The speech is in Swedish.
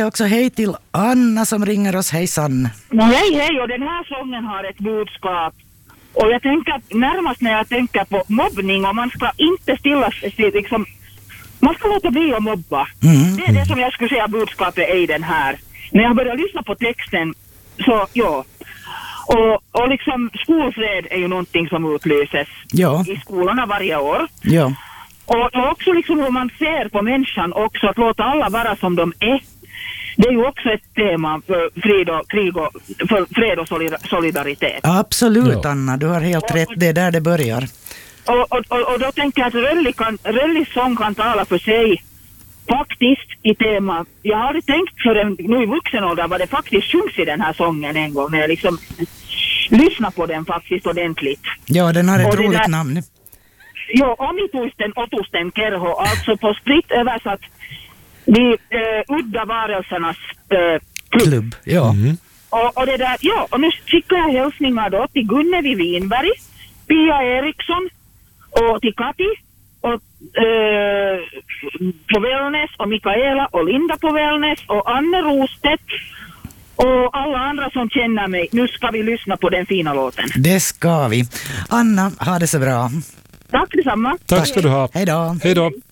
säga också hej till Anna som ringer oss. Hejsan. Hej, och den här sången har ett budskap. Och jag tänker närmast när jag tänker på mobbning, och man ska inte stilla sig liksom, man ska låta bli att mobba. Det är det som jag skulle säga budskapet är i den här. När jag börjar lyssna på texten så ja. Och liksom skolfred är ju någonting som utlyses i skolorna varje år. Ja. Och också liksom hur man ser på människan också, att låta alla vara som de är. Det är ju också ett tema för fred och solidaritet. Absolut, Anna, du har helt rätt. Det är där det börjar. Och då tänker jag att Röllis sång kan tala för sig faktiskt i tema. Jag har aldrig tänkt förrän nu i vuxen ålder vad det faktiskt sjungs i den här sången en gång när jag liksom lyssnar på den faktiskt ordentligt. Ja, den har ett roligt namn. Ja, omituisten otusten kerho, alltså på spritt översatt de udda varelsernas klubb. Ja. Och det där, ja, och nu skickar jag hälsningar då till Gunnevi Winberg, Pia Eriksson och till Kati och på Wellnäs och Mikaela och Linda på Wellnäs och Anne Rostedt och alla andra som känner mig. Nu ska vi lyssna på den fina låten. Det ska vi. Anna, ha det så bra. Tack detsamma. Tack ska du ha. Hej då. Hej då.